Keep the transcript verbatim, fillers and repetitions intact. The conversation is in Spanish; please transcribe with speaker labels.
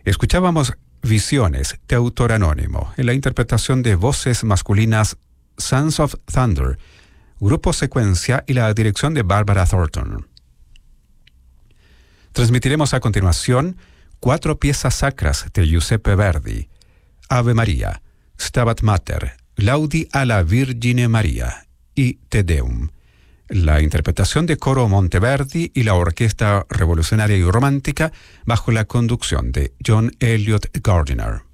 Speaker 1: Escuchábamos Visiones, de autor anónimo, en la interpretación de voces masculinas Sons of Thunder, Grupo Secuencia y la dirección de Barbara Thornton. Transmitiremos a continuación cuatro piezas sacras de Giuseppe Verdi: Ave María, Stabat Mater, Laudi alla Virgine Maria y Te Deum. La interpretación de Coro Monteverdi y la Orquesta Revolucionaria y Romántica bajo la conducción de John Elliott Gardiner.